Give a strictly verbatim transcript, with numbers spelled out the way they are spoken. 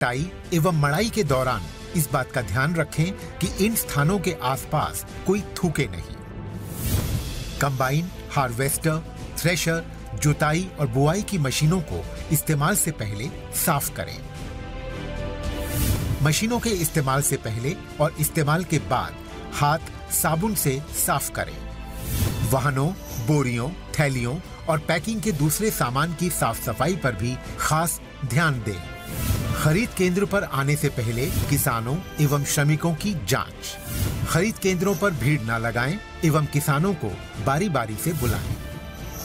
कटाई एवं मड़ाई के दौरान इस बात का ध्यान रखें कि इन स्थानों के आसपास कोई थूके नहीं। कंबाइन, हार्वेस्टर, थ्रेशर, जुताई और बुआई की मशीनों को इस्तेमाल से पहले साफ करें। मशीनों के इस्तेमाल से पहले और इस्तेमाल के बाद हाथ साबुन से साफ करें। वाहनों, बोरियों, थैलियों और पैकिंग के दूसरे सामान की साफ सफाई पर भी खास ध्यान दें। खरीद केंद्र पर आने से पहले किसानों एवं श्रमिकों की जांच। खरीद केंद्रों पर भीड़ न लगाएं एवं किसानों को बारी बारी से बुलाएं।